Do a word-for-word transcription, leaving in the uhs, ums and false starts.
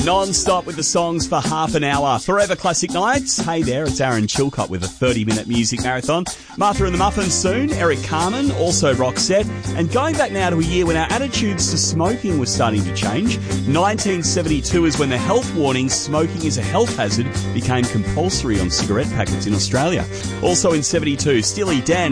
Non-stop with the songs for half an hour. Forever Classic Nights. Hey there, it's Aaron Chilcott with a thirty-minute music marathon. Martha and the Muffins soon. Eric Carmen, also Roxette. And going back now to a year when our attitudes to smoking was starting to change. nineteen seventy-two is when the health warning, smoking is a health hazard, became compulsory on cigarette packets in Australia. Also in seventy-two, Steely Dan